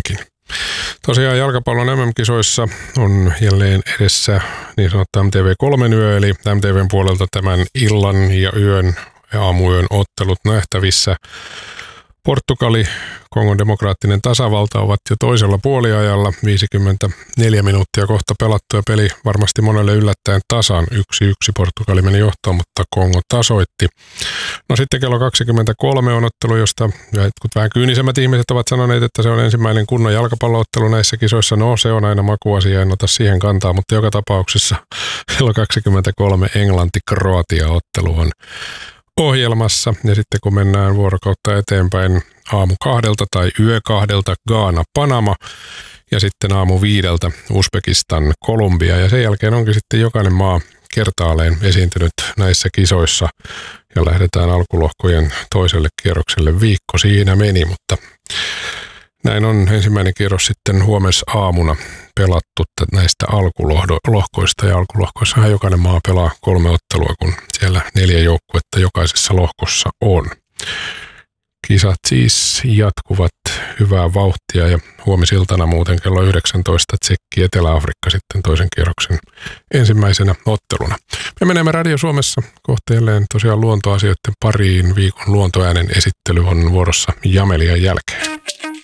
ainakin. Tosiaan jalkapallon MM-kisoissa on jälleen edessä niin sanottu MTV3-yö, eli MTVn puolelta tämän illan ja yön ja aamuyön ottelut nähtävissä. Portugali, Kongon demokraattinen tasavalta ovat jo toisella puoliajalla, 54 minuuttia kohta pelattu ja peli varmasti monelle yllättäen tasan 1-1. Portugali meni johtoon, mutta Kongo tasoitti. No sitten kello 23 on ottelu, josta jotkut vähän kyynisemmät ihmiset ovat sanoneet, että se on ensimmäinen kunnon jalkapalloottelu näissä kisoissa. No se on aina makuasia, en ota siihen kantaa, mutta joka tapauksessa kello 23 Englanti-Kroatia-ottelu on ohjelmassa. Ja sitten kun mennään vuorokautta eteenpäin aamu 2 tai yö 2 Ghana, Panama ja sitten aamu 5 Uzbekistan, Kolumbia. Ja sen jälkeen onkin sitten jokainen maa kertaalleen esiintynyt näissä kisoissa ja lähdetään alkulohkojen toiselle kierrokselle. Viikko siinä meni, mutta näin on ensimmäinen kierros sitten huomisaamuna pelattu näistä alkulohkoista. Ja alkulohkoissahan jokainen maa pelaa 3 ottelua, kun siellä 4 joukkuetta jokaisessa lohkossa on. Kisat siis jatkuvat hyvää vauhtia ja huomisiltana muuten kello 19 Tsekki Etelä-Afrikka sitten toisen kierroksen ensimmäisenä otteluna. Me menemme Radio Suomessa kohta jälleen tosiaan luontoasioiden pariin. Viikon luontoäänen esittely on vuorossa Jamelian jälkeen.